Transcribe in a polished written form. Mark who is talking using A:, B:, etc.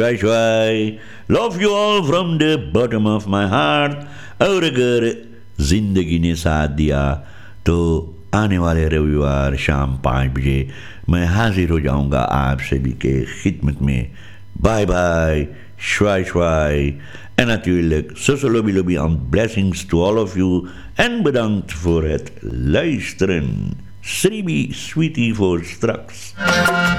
A: Shwai shwai. Love you all from the bottom of my heart. और अगर जिंदगी ने साथ दिया तो आने वाले रविवार शाम 5 बजे मैं हाजिर हो जाऊंगा आप सभी के खिदमत में. Bye bye. Shwai shwai. En natuurlijk, Lobi Lobi aan blessings to all of you. En bedankt voor het luisteren. Sribi, sweetie voor straks.